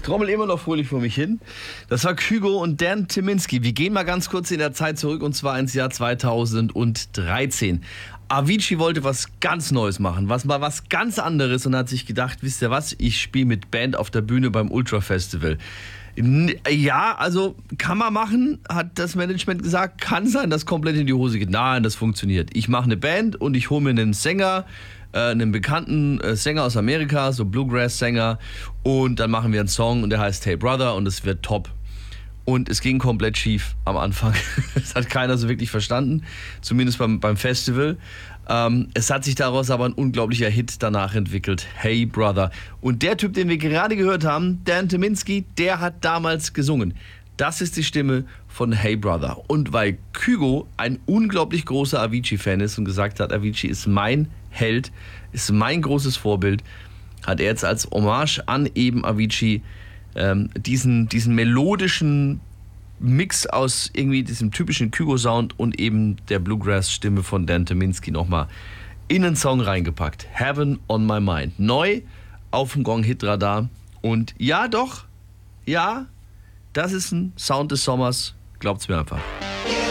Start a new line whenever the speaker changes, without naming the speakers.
Ich trommel immer noch fröhlich vor mich hin. Das war Kygo und Dan Tyminski. Wir gehen mal ganz kurz in der Zeit zurück und zwar ins Jahr 2013. Avicii wollte was ganz Neues machen, was ganz anderes und hat sich gedacht, wisst ihr was, ich spiele mit Band auf der Bühne beim Ultra Festival. Ja, also kann man machen, hat das Management gesagt, kann sein, dass komplett in die Hose geht. Nein, das funktioniert. Ich mache eine Band und ich hole mir einen Sänger, einen bekannten Sänger aus Amerika, so Bluegrass-Sänger, und dann machen wir einen Song und der heißt Hey Brother und es wird top. Und es ging komplett schief am Anfang. Das hat keiner so wirklich verstanden, zumindest beim Festival. Es hat sich daraus aber ein unglaublicher Hit danach entwickelt, Hey Brother. Und der Typ, den wir gerade gehört haben, Dan Tyminski, der hat damals gesungen. Das ist die Stimme von Hey Brother. Und weil Kygo ein unglaublich großer Avicii-Fan ist und gesagt hat, Avicii ist mein Held, ist mein großes Vorbild, hat er jetzt als Hommage an eben Avicii diesen melodischen Mix aus irgendwie diesem typischen Kygo-Sound und eben der Bluegrass-Stimme von Dan Tyminski nochmal in einen Song reingepackt. Heaven on My Mind. Neu auf dem Gong-Hit-Radar. Und ja, doch, ja, das ist ein Sound des Sommers. Glaubt's mir einfach.